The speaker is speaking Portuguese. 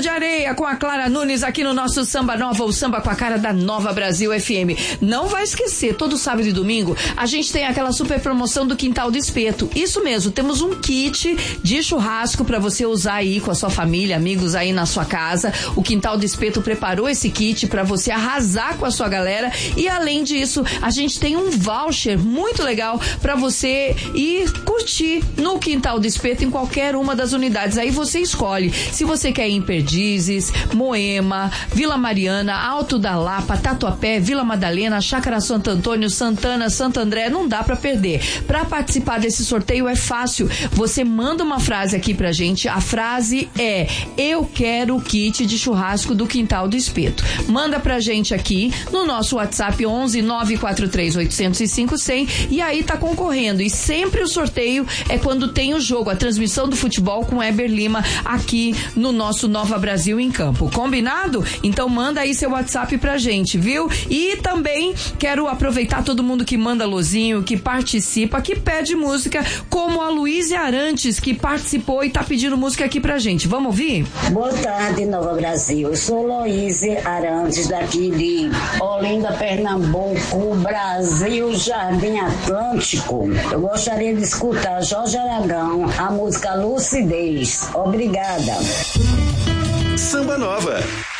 de Areia com a Clara Nunes aqui no nosso Samba Nova, o samba com a cara da Nova Brasil FM. Não vai esquecer, todo sábado e domingo a gente tem aquela super promoção do Quintal do Espeto. Isso mesmo, temos um kit de churrasco para você usar aí com a sua família, amigos aí na sua casa. O Quintal do Espeto preparou esse kit para você arrasar com a sua galera e além disso, a gente tem um voucher muito legal para você ir curtir no Quintal do Espeto em qualquer uma das unidades. Aí você escolhe se você quer ir em Perdizes, Moema, Vila Mariana, Alto da Lapa, Tatuapé, Vila Madalena, Chácara Santo Antônio, Santana, Santo André, não dá pra perder. Pra participar desse sorteio é fácil, você manda uma frase aqui pra gente, a frase é: eu quero o kit de churrasco do Quintal do Espeto. Manda pra gente aqui no nosso WhatsApp 11 943 805 100 e aí tá concorrendo. E sempre o sorteio é quando tem o jogo, a transmissão do futebol com Eber Lima aqui no nosso Nova Brasil em Campo. Combinado? Então manda aí seu WhatsApp pra gente, viu? E também quero aproveitar todo mundo que manda alôzinho, que participa, que pede música, como a Luísa Arantes, que participou e tá pedindo música aqui pra gente. Vamos ouvir? Boa tarde, Nova Brasil. Eu sou Luísa Arantes, daqui de Olinda, Pernambuco, Brasil, Jardim Atlântico. Eu gostaria de escutar Jorge Aragão, a música Lucidez. Obrigada. Samba Nova.